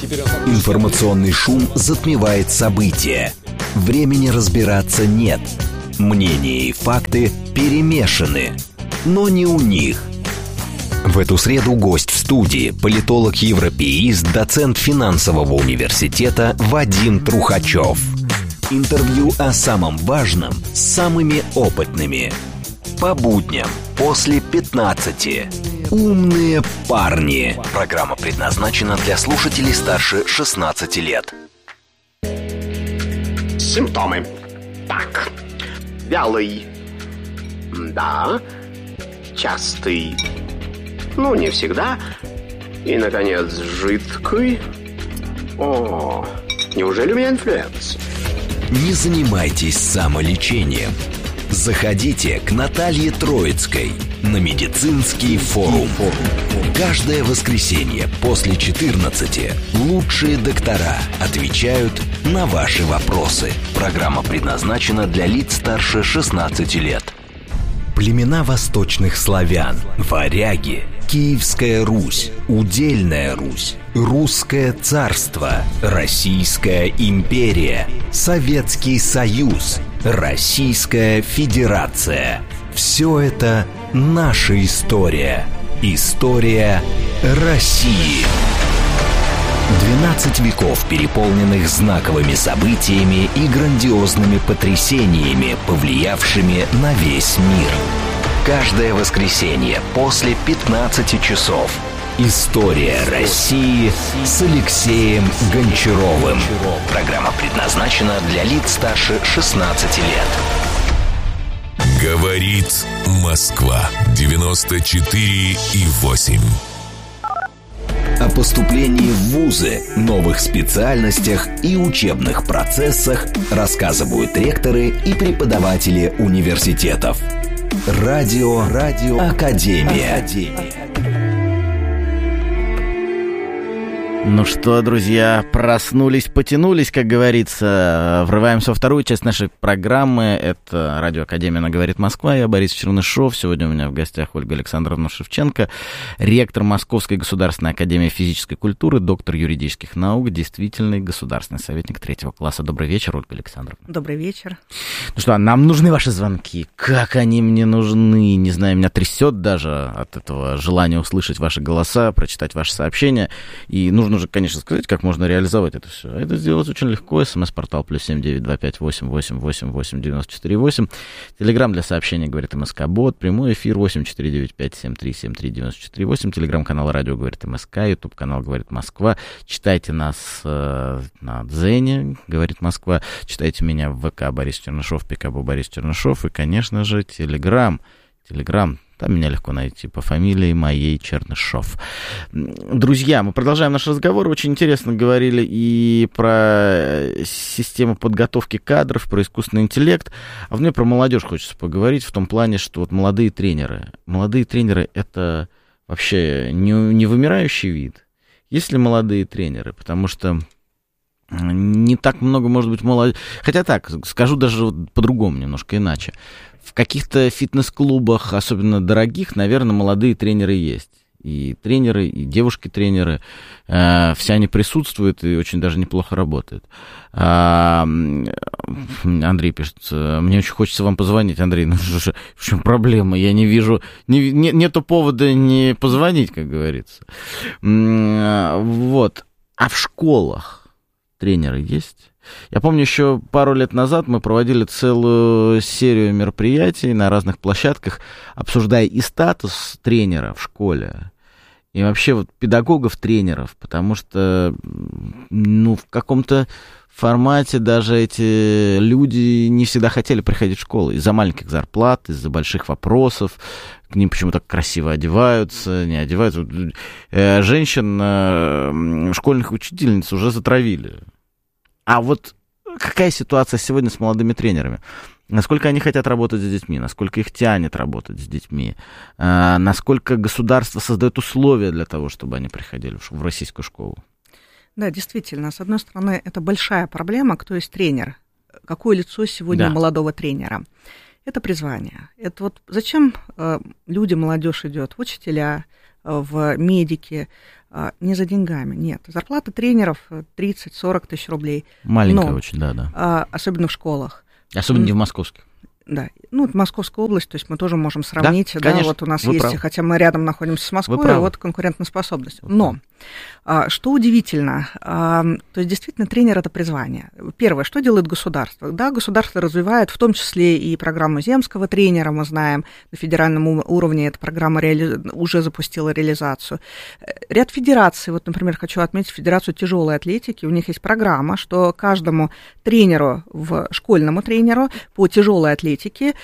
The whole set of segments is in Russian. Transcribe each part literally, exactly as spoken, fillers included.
Информационный шум затмевает события. Времени разбираться нет. Мнения и факты перемешаны. Но не у них. В эту среду гость в студии – политолог-европеист, доцент финансового университета Вадим Трухачев. Интервью о самом важном с самыми опытными. По будням после пятнадцати. Умные парни. Программа предназначена для слушателей старше шестнадцати лет. Симптомы. Так. Вялый. Да. Частый. Ну, не всегда. И, наконец, жидкий. О, неужели у меня инфлюенс? Не занимайтесь самолечением. Заходите к Наталье Троицкой на медицинский форум. Каждое воскресенье после четырнадцати лучшие доктора отвечают на ваши вопросы. Программа предназначена для лиц старше шестнадцати лет. Племена восточных славян, варяги, Киевская Русь, Удельная Русь, Русское царство, Российская империя, Советский Союз, Российская Федерация. Все это наша история. История России. двенадцать веков, переполненных знаковыми событиями и грандиозными потрясениями, повлиявшими на весь мир. Каждое воскресенье после пятнадцати часов. История России с Алексеем Гончаровым. Программа предназначена для лиц старше шестнадцати лет. Говорит Москва. девяносто четыре и восемь. О поступлении в вузы, новых специальностях и учебных процессах рассказывают ректоры и преподаватели университетов. Радио, Радио Академия. Академия. Ну что, друзья, проснулись, потянулись, как говорится. Врываемся во вторую часть нашей программы. Это Радио Академия «На говорит Москва». Я Борис Чернышов. Сегодня у меня в гостях Ольга Александровна Шевченко, ректор Московской государственной академии физической культуры, доктор юридических наук, действительный государственный советник третьего класса. Добрый вечер, Ольга Александровна. Добрый вечер. Ну что, нам нужны ваши звонки. Как они мне нужны? Не знаю, меня трясет даже от этого желания услышать ваши голоса, прочитать ваши сообщения. И нужно Нужно, конечно, сказать, как можно реализовать это все. Это сделать очень легко. СМС-портал плюс семь девять два пять восемь восемь восемь восемь девяносто четыре восемь. Телеграм для сообщений говорит МСК-бот. Прямой эфир восемь четыре девять пять семь три семь три девяносто четыре восемь. Телеграм-канал радио говорит МСК. Ютуб-канал говорит Москва. Читайте нас э, на Дзене, говорит Москва. Читайте меня в ВК Борис Чернышов, ПКБ Борис Чернышов. И, конечно же, Телеграм. Телеграм. Там меня легко найти по фамилии моей Чернышов. Друзья, мы продолжаем наш разговор. Очень интересно говорили и про систему подготовки кадров, про искусственный интеллект. А мне про молодежь хочется поговорить в том плане, что вот молодые тренеры. Молодые тренеры — это вообще не, не вымирающий вид. Есть ли молодые тренеры? Потому что не так много, может быть, молодых. Хотя так, скажу даже по-другому, немножко иначе. В каких-то фитнес-клубах, особенно дорогих, наверное, молодые тренеры есть. И тренеры, и девушки-тренеры, э, все они присутствуют и очень даже неплохо работают. А, Андрей пишет, мне очень хочется вам позвонить. Андрей, ну что, в чем проблема? Я не вижу, не, не, нету повода не позвонить, как говорится. Вот. А в школах тренеры есть? Я помню, еще пару лет назад мы проводили целую серию мероприятий на разных площадках, обсуждая и статус тренера в школе, и вообще вот педагогов-тренеров, потому что, ну, в каком-то формате даже эти люди не всегда хотели приходить в школу из-за маленьких зарплат, из-за больших вопросов, к ним почему-то красиво одеваются, не одеваются. Женщин, школьных учительниц уже затравили. А вот какая ситуация сегодня с молодыми тренерами? Насколько они хотят работать с детьми, насколько их тянет работать с детьми, насколько государство создает условия для того, чтобы они приходили в российскую школу? Да, действительно, с одной стороны, это большая проблема, кто есть тренер, какое лицо сегодня да. молодого тренера. Это призвание. Это вот зачем люди, молодежь идет в учителя, в медики, не за деньгами, нет. Зарплата тренеров тридцать-сорок тысяч рублей. Маленькая Но, очень, да, да. Особенно в школах. Особенно не в московских. Да, ну, это Московская область, то есть мы тоже можем сравнить, да, да, вот у нас Вы есть, правы. хотя мы рядом находимся с Москвой, вот конкурентоспособность. Но а, что удивительно, а, то есть действительно тренер — это призвание. Первое, что делает государство? Да, государство развивает в том числе и программу земского тренера, мы знаем, на федеральном уровне эта программа реали... уже запустила реализацию. Ряд федераций, вот, например, хочу отметить Федерацию тяжелой атлетики, у них есть программа, что каждому тренеру, в школьному тренеру по тяжелой атлетике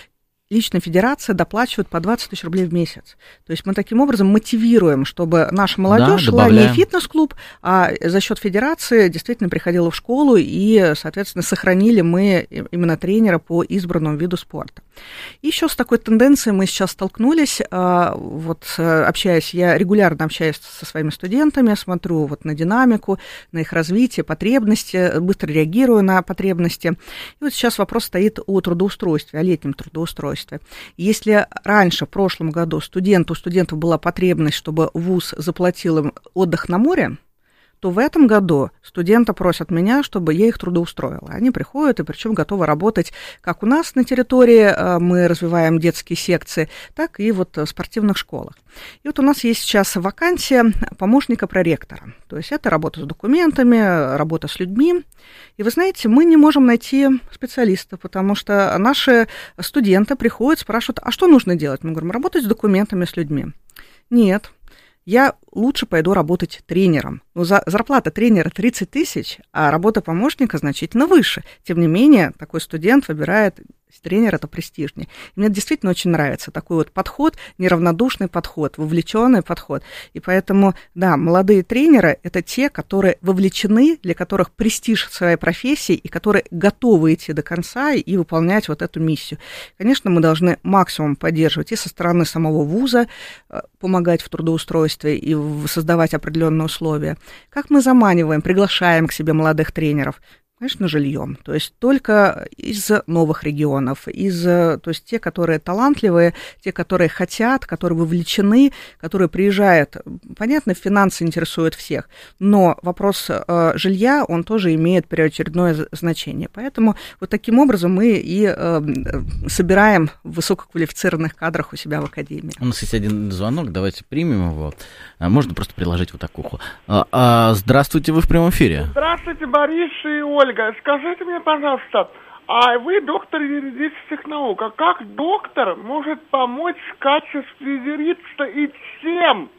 лично федерация доплачивает по двадцать тысяч рублей в месяц. То есть мы таким образом мотивируем, чтобы наша молодежь да, шла не в фитнес-клуб, а за счет федерации действительно приходила в школу, и, соответственно, сохранили мы именно тренера по избранному виду спорта. Еще с такой тенденцией мы сейчас столкнулись. Вот общаясь, я регулярно общаюсь со своими студентами, смотрю вот на динамику, на их развитие, потребности, быстро реагирую на потребности. И вот сейчас вопрос стоит о трудоустройстве, о летнем трудоустройстве. Если раньше, в прошлом году, студенту, у студентов была потребность, чтобы вуз заплатил им отдых на море, то в этом году студенты просят меня, чтобы я их трудоустроила. Они приходят, и причем готовы работать как у нас на территории, мы развиваем детские секции, так и вот в спортивных школах. И вот у нас есть сейчас вакансия помощника проректора. То есть это работа с документами, работа с людьми. И вы знаете, мы не можем найти специалиста, потому что наши студенты приходят, спрашивают, а что нужно делать? Мы говорим, работать с документами, с людьми. Нет. Я лучше пойду работать тренером. Ну, за, зарплата тренера тридцать тысяч, а работа помощника значительно выше. Тем не менее, такой студент выбирает тренер — это престижнее. И мне действительно очень нравится такой вот подход, неравнодушный подход, вовлеченный подход. И поэтому, да, молодые тренеры — это те, которые вовлечены, для которых престиж своей профессии и которые готовы идти до конца и выполнять вот эту миссию. Конечно, мы должны максимум поддерживать и со стороны самого вуза, помогать в трудоустройстве и создавать определенные условия. Как мы заманиваем, приглашаем к себе молодых тренеров? Конечно, жильем. То есть только из новых регионов, из, то есть те, которые талантливые, те, которые хотят, которые вовлечены, которые приезжают. Понятно, финансы интересуют всех, но вопрос э, жилья, он тоже имеет первоочередное значение. Поэтому вот таким образом мы и э, собираем высококвалифицированных кадров у себя в академии. У нас есть один звонок, давайте примем его. Можно просто приложить вот так ухо. Здравствуйте, вы в прямом эфире. Здравствуйте, Борис и Ольга. Скажите мне, пожалуйста, а вы доктор юридических наук, а как доктор может помочь в качестве юриста и всем?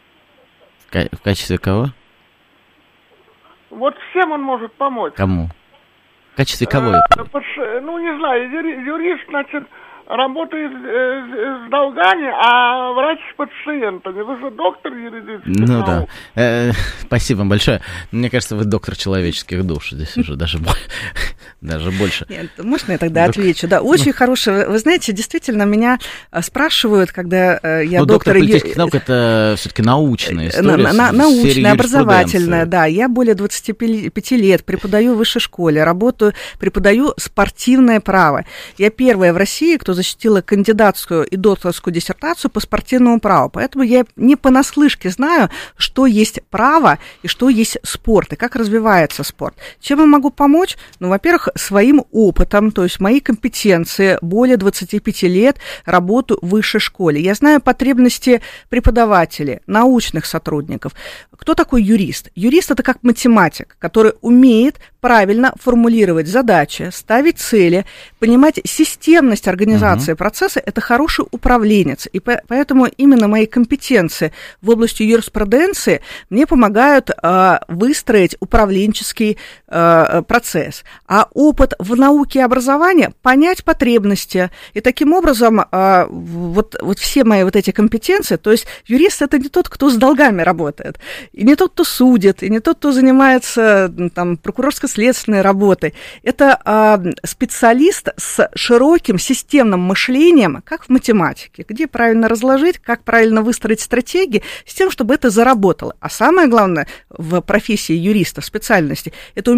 В качестве кого? Вот всем он может помочь. Кому? В качестве кого? А, ну, не знаю, юрист, значит, работает э, с долгами, а врач с пациентами. Вы же доктор юридических ну, наук. Да. Э, спасибо вам большое. Мне кажется, вы доктор человеческих душ. Здесь уже даже, даже больше. Нет, можно я тогда Док... отвечу? Да, очень хороший. Вы знаете, действительно, меня спрашивают, когда я ну, доктор... доктор политических наук — это все-таки научная история. На, на, научная, образовательная, да. Я более двадцати пяти лет преподаю в высшей школе, работаю, преподаю спортивное право. Я первая в России, кто защитила кандидатскую и докторскую диссертацию по спортивному праву. Поэтому я не понаслышке знаю, что есть право и что есть спорт, и как развивается спорт. Чем я могу помочь? Ну, во-первых, своим опытом, то есть мои компетенции, более двадцати пяти лет работаю в высшей школе. Я знаю потребности преподавателей, научных сотрудников. Кто такой юрист? Юрист — это как математик, который умеет правильно формулировать задачи, ставить цели, понимать системность организации uh-huh. процесса. Это хороший управленец. И по- поэтому именно мои компетенции в области юриспруденции мне помогают э, выстроить управленческий э, процесс. А опыт в науке и образовании — понять потребности. И таким образом э, вот, вот все мои вот эти компетенции, то есть юрист — это не тот, кто с долгами работает, и не тот, кто судит, и не тот, кто занимается там прокурорско-следственной работой. Это э, специалист с широким системным мышлением, как в математике, где правильно разложить, как правильно выстроить стратегии, с тем, чтобы это заработало. А самое главное в профессии юриста, в специальности, это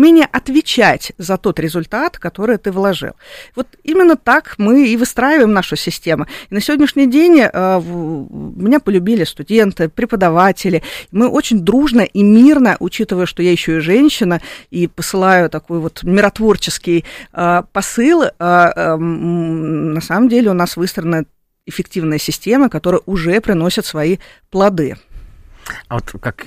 умение отвечать за тот результат, который ты вложил. Вот именно так мы и выстраиваем нашу систему. И на сегодняшний день меня полюбили студенты, преподаватели. Мы очень дружно и мирно, учитывая, что я еще и женщина, и посылаю такой вот миротворческий посыл, на самом деле у нас выстроена эффективная система, которая уже приносит свои плоды. А вот как,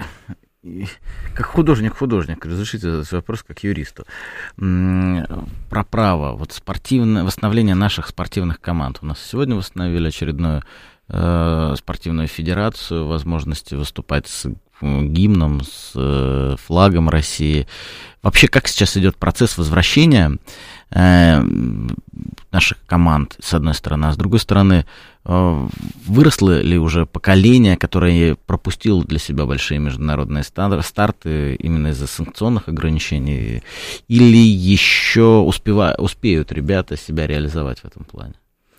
как художник-художник, разрешите этот вопрос как юристу, про право, вот спортивное, восстановление наших спортивных команд. У нас сегодня восстановили очередную э, спортивную федерацию, возможности выступать с гимном, с э, флагом России. Вообще, как сейчас идет процесс возвращения э, наших команд, с одной стороны, а с другой стороны, э, выросло ли уже поколение, которое пропустило для себя большие международные старты именно из-за санкционных ограничений, или еще успева, успеют ребята себя реализовать в этом плане?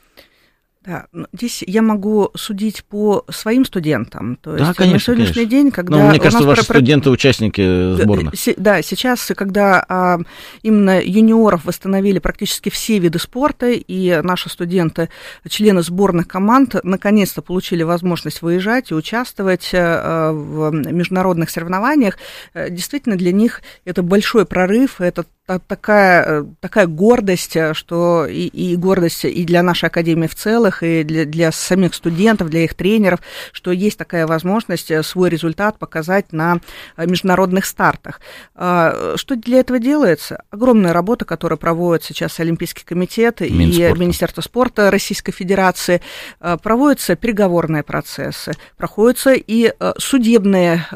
Да, здесь я могу судить по своим студентам. То есть да, конечно, на сегодняшний конечно. день, когда... Но мне кажется, у нас ваши про... студенты участники сборных. Да, сейчас, когда а, именно юниоров восстановили практически все виды спорта, и наши студенты, члены сборных команд, наконец-то получили возможность выезжать и участвовать а, в международных соревнованиях, действительно для них это большой прорыв, это такая, такая гордость, что и, и гордость и для нашей академии в целом, и для, для самих студентов, для их тренеров, что есть такая возможность свой результат показать на международных стартах. Что для этого делается? Огромная работа, которая проводит сейчас Олимпийский комитет и Минспорта. Министерство спорта Российской Федерации. Проводятся переговорные процессы, проходятся и судебные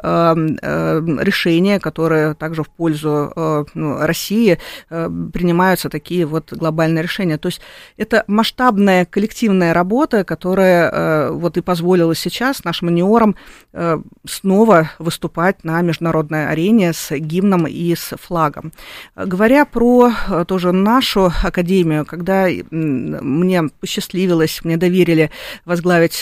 решения, которые также в пользу России принимаются такие вот глобальные решения. То есть это масштабная коллективная работа, которая вот и позволила сейчас нашим юниорам снова выступать на международной арене с гимном и с флагом. Говоря про тоже нашу академию, когда мне посчастливилось, мне доверили возглавить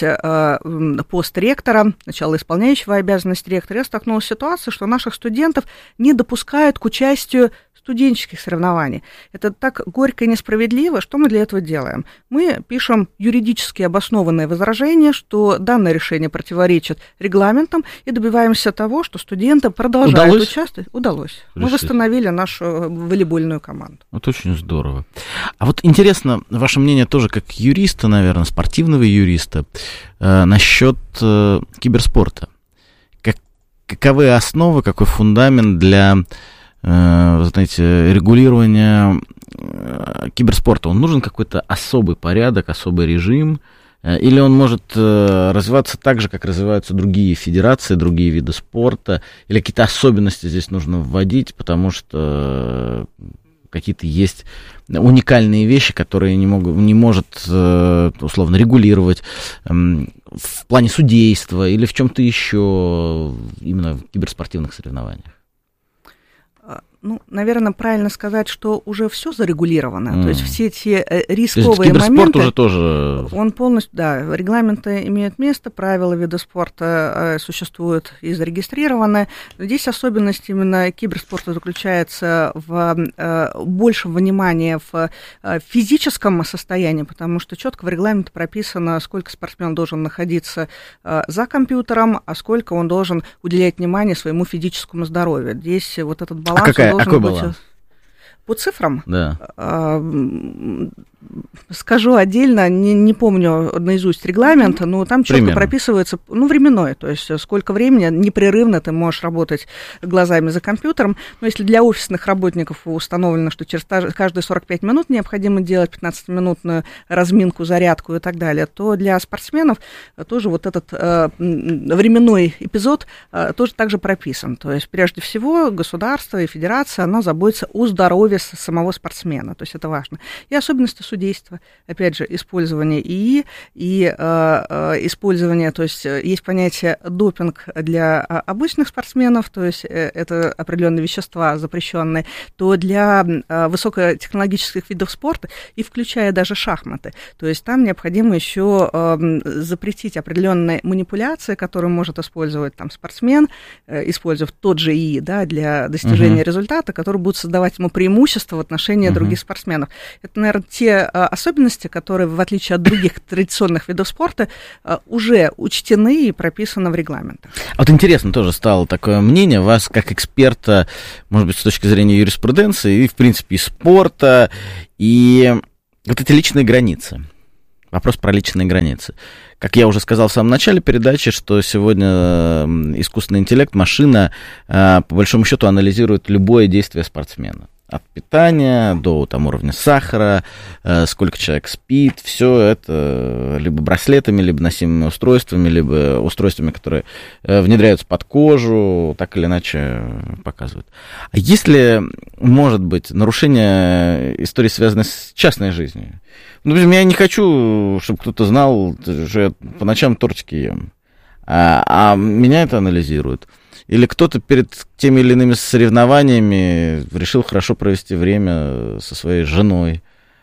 пост ректора, сначала исполняющего обязанности ректора, я столкнулась с ситуацией, что наших студентов не допускают к участию студенческих соревнований. Это так горько и несправедливо. Что мы для этого делаем? Мы пишем юридически обоснованное возражение, что данное решение противоречит регламентам, и добиваемся того, что студенты продолжают Удалось? участвовать. Удалось. Мы восстановили нашу волейбольную команду. Вот очень здорово. А вот интересно, ваше мнение тоже как юриста, наверное, спортивного юриста, э, насчет э, киберспорта. Как, каковы основы, какой фундамент для знаете, регулирования киберспорта? Он нужен какой-то особый порядок, особый режим, или он может развиваться так же, как развиваются другие федерации, другие виды спорта, или какие-то особенности здесь нужно вводить, потому что какие-то есть уникальные вещи, которые не, могут, не может условно регулировать в плане судейства или в чем-то еще именно в киберспортивных соревнованиях? Ну, наверное, правильно сказать, что уже все зарегулировано. Mm. То есть все те То рисковые есть моменты... уже тоже... Он полностью, да, регламенты имеют место, правила вида спорта существуют и зарегистрированы. Здесь особенность именно киберспорта заключается в большем внимании в физическом состоянии, потому что четко в регламенте прописано, сколько спортсмен должен находиться за компьютером, а сколько он должен уделять внимание своему физическому здоровью. Здесь вот этот баланс... А какая, должен какой быть... баланс? По цифрам? Да. Скажу отдельно, не, не помню наизусть регламент, но там четко Примерно. прописывается, ну, временной, то есть сколько времени непрерывно ты можешь работать глазами за компьютером. Но если для офисных работников установлено, что через каждые сорок пять минут необходимо делать пятнадцатиминутную разминку, зарядку и так далее, то для спортсменов тоже вот этот э, временной эпизод э, тоже также прописан. То есть прежде всего государство и федерация, она заботится о здоровье здоровья самого спортсмена, то есть это важно. И особенности судейства, опять же, использование ИИ и э, э, использование, то есть есть понятие допинг для обычных спортсменов, то есть это определенные вещества запрещенные, то для э, высокотехнологических видов спорта, и включая даже шахматы, то есть там необходимо еще э, запретить определенные манипуляции, которые может использовать там спортсмен, э, используя тот же ИИ, да, для достижения uh-huh. результата, которые будут создавать ему преимущество в отношении uh-huh. других спортсменов. Это, наверное, те э, особенности, которые, в отличие от других традиционных видов спорта, э, уже учтены и прописаны в регламентах. Вот интересно тоже стало такое мнение вас, как эксперта, может быть, с точки зрения юриспруденции и, в принципе, и спорта, и вот эти личные границы. Вопрос про личные границы. Как я уже сказал в самом начале передачи, что сегодня искусственный интеллект, машина, по большому счету, анализирует любое действие спортсмена. От питания до там, уровня сахара, сколько человек спит, все это либо браслетами, либо носимыми устройствами, либо устройствами, которые внедряются под кожу, так или иначе показывают. А если, может быть, нарушение истории, связанной с частной жизнью? Ну, я не хочу, чтобы кто-то знал, что я по ночам тортики ем, а, а меня это анализируют. Или кто-то перед теми или иными соревнованиями решил хорошо провести время со своей женой.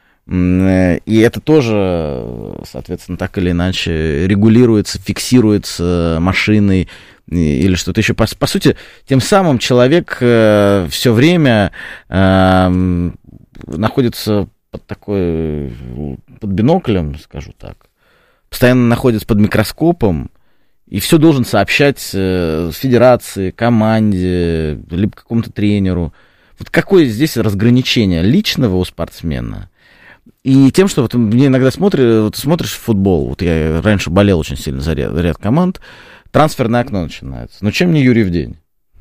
И это тоже, соответственно, так или иначе регулируется, фиксируется машиной или что-то еще. По, по сути, тем самым человек все время э, находится под такой, под биноклем, скажу так, постоянно находится под микроскопом, и все должен сообщать федерации, команде, либо какому-то тренеру. Вот какое здесь разграничение личного у спортсмена и тем, что вот мне иногда смотришь, вот смотришь футбол, вот я раньше болел очень сильно за ряд, за ряд команд, трансферное окно начинается. Ну, чем не Юрий в день?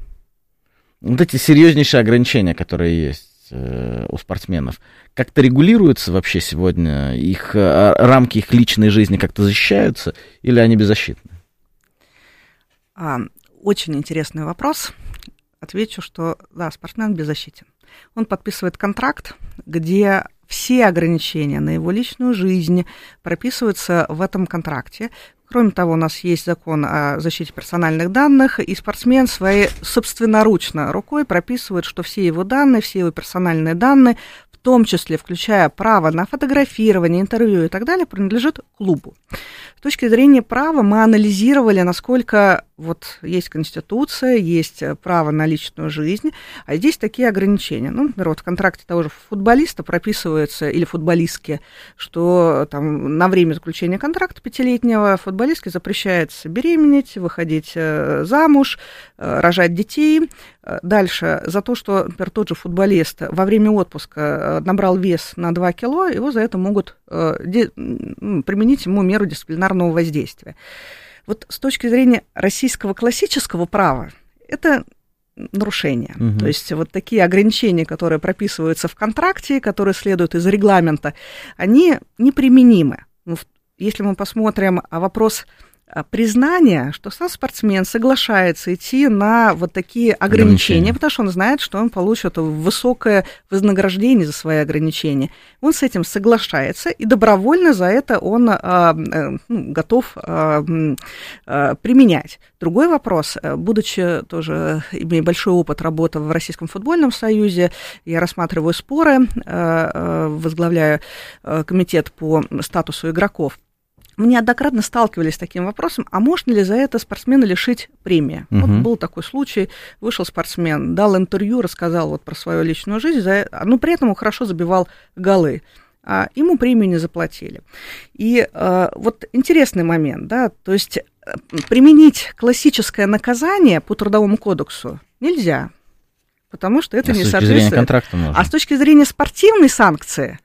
Вот эти серьезнейшие ограничения, которые есть у спортсменов, как-то регулируются вообще сегодня? Их рамки их личной жизни как-то защищаются или они беззащитны? Очень интересный вопрос. Отвечу, что да, спортсмен беззащитен. Он подписывает контракт, где все ограничения на его личную жизнь прописываются в этом контракте. Кроме того, у нас есть закон о защите персональных данных, и спортсмен своей собственноручно рукой прописывает, что все его данные, все его персональные данные, в том числе включая право на фотографирование, интервью и так далее, принадлежит клубу. С точки зрения права мы анализировали, насколько вот есть Конституция, есть право на личную жизнь, а здесь такие ограничения. Ну, например, вот в контракте того же футболиста прописывается, или футболистки, что там на время заключения контракта пятилетнего футболистке запрещается беременеть, выходить замуж, рожать детей. Дальше, за то, что, например, тот же футболист во время отпуска набрал вес на два кило, его за это могут применить ему меру дисциплинарного воздействия. Вот с точки зрения российского классического права, это нарушение. Угу. То есть вот такие ограничения, которые прописываются в контракте, которые следуют из регламента, они неприменимы. Если мы посмотрим вопрос признания, что сам спортсмен соглашается идти на вот такие ограничения, ограничения, потому что он знает, что он получит высокое вознаграждение за свои ограничения. Он с этим соглашается, и добровольно за это он а, ну, готов а, а, применять. Другой вопрос, будучи тоже, имея большой опыт работы в Российском футбольном союзе, я рассматриваю споры, а, возглавляю комитет по статусу игроков. Мы неоднократно сталкивались с таким вопросом, а можно ли за это спортсмена лишить премии? Uh-huh. Вот был такой случай, вышел спортсмен, дал интервью, рассказал вот про свою личную жизнь, за, но при этом он хорошо забивал голы, а ему премию не заплатили. И а, вот интересный момент, да, то есть применить классическое наказание по Трудовому кодексу нельзя, потому что это а не соответствует. С точки зрения контракта можно. А с точки зрения спортивной санкции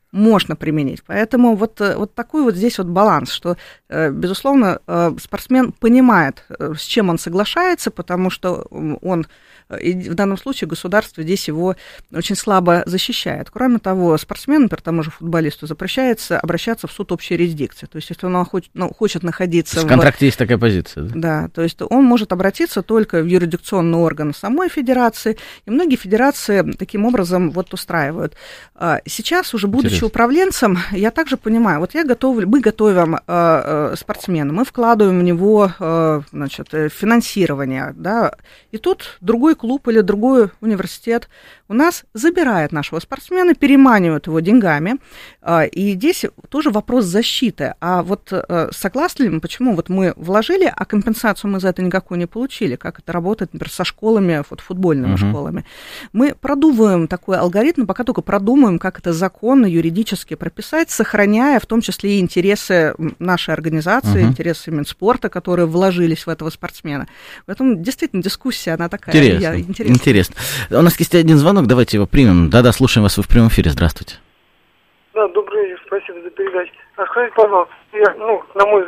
можно применить. Поэтому вот, вот такой вот здесь вот баланс, что, безусловно, спортсмен понимает, с чем он соглашается, потому что он, и в данном случае государство здесь его очень слабо защищает. Кроме того, спортсмену, например, тому же футболисту, запрещается обращаться в суд общей юрисдикции. То есть, если он хочет, ну, хочет находиться... В контракте в... есть такая позиция. Да? Да, то есть он может обратиться только в юрисдикционный орган самой федерации, и многие федерации таким образом вот устраивают. Сейчас уже, будучи Интересно. управленцем, я также понимаю, вот я готов, мы готовим спортсмена, мы вкладываем в него, значит, финансирование, да, и тут другой клуб или другой университет у нас забирает нашего спортсмена, переманивает его деньгами, и здесь тоже вопрос защиты. А вот согласны ли мы, почему вот мы вложили, а компенсацию мы за это никакую не получили, как это работает, например, со школами, вот футбольными uh-huh. школами. Мы продумываем такой алгоритм, пока только продумаем, как это законно, юридически прописать, сохраняя в том числе и интересы нашей организации, uh-huh. интересы Минспорта, которые вложились в этого спортсмена. Поэтому действительно дискуссия, она такая. Интересно. Я, интересная. Интересно. У нас есть один звонок, давайте его примем. Да-да, слушаем вас, вы в прямом эфире, здравствуйте. Да, добрый вечер, спасибо за передачу. А скажите, пожалуйста, я, ну, на мой